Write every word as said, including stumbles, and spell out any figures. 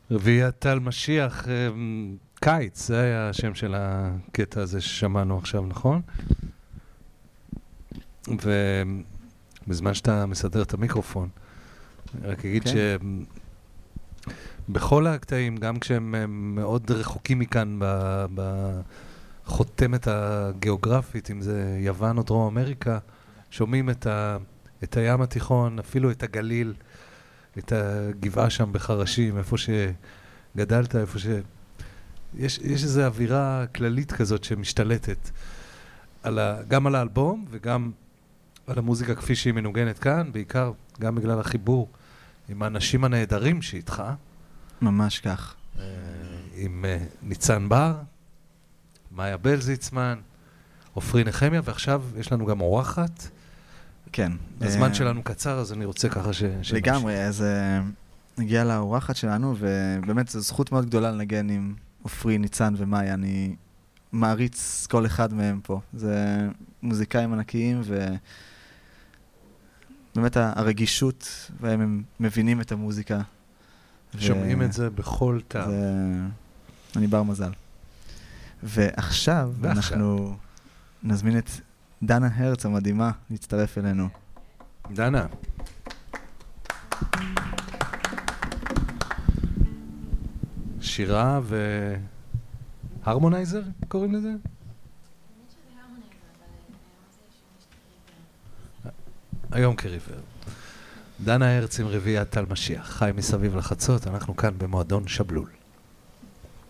רביעיית טל משיח, קיץ, זה היה השם של הקטע הזה ששמענו עכשיו, נכון? ובזמן שאתה מסדר את המיקרופון, רק אגיד שבכל הקטעים, גם כשהם מאוד רחוקים מכאן בחותמת הגיאוגרפית, אם זה יוון או דרום אמריקה, שומעים את, ה, את הים התיכון, אפילו את הגליל, את הגבעה שם בחרשים, איפה שגדלת, איפה ש... יש, יש איזו אווירה כללית כזאת שמשתלטת על ה, גם על האלבום וגם על המוזיקה כפי שהיא מנוגנת כאן, בעיקר גם בגלל החיבור עם האנשים הנהדרים שאיתך. ממש כך. עם ניצן בר, מאיה בלזיצמן, עופרי נחמיה, ועכשיו יש לנו גם אורחת. כן. הזמן שלנו קצר, אז אני רוצה ככה ש... לגמרי, אז נגיע לאורחת שלנו, ובאמת זו זכות מאוד גדולה לנגן עם עופרי, ניצן ומאיה. אני מעריץ כל אחד מהם פה. זה מוזיקאים ענקיים, ובאמת הרגישות, והם מבינים את המוזיקה. שומעים את זה בכל טעם. אני בר מזל. ועכשיו אנחנו נזמין את דנה הרץ המדהימה להצטרף אלינו. דנה. שירה והרמונייזר קוראים לזה? היום כריבר. דנה הרץ עם רביעיית טל משיח. חי מסביב לחצות, אנחנו כאן במועדון שבלול.